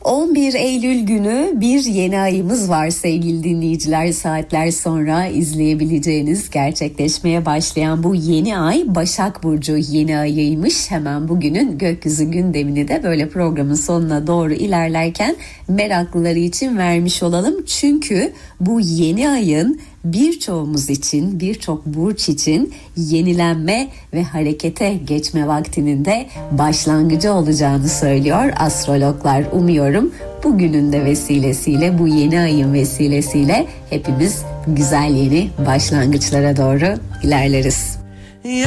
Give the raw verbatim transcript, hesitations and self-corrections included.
on bir Eylül günü bir yeni ayımız var sevgili dinleyiciler. Saatler sonra izleyebileceğiniz, gerçekleşmeye başlayan bu yeni ay Başak Burcu yeni ayıymış. Hemen bugünün gökyüzü gündemini de böyle programın sonuna doğru ilerlerken meraklıları için vermiş olalım. Çünkü bu yeni ayın birçoğumuz için, birçok burç için yenilenme ve harekete geçme vaktinin de başlangıcı olacağını söylüyor astrologlar. Umuyorum bugünün de vesilesiyle, bu yeni ayın vesilesiyle hepimiz güzel yeni başlangıçlara doğru ilerleriz.